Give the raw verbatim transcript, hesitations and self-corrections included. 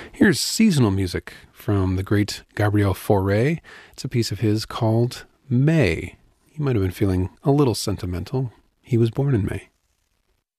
Here's seasonal music from the great Gabriel Fauré. It's a piece of his called May. He might have been feeling a little sentimental. He was born in May.